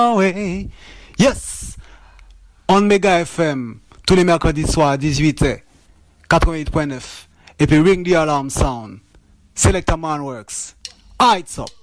way. Yes, on Mega FM, tous les mercredis soirs à 18h, 88.9. Et puis ring the alarm sound. Selecta Man Works. Heights up.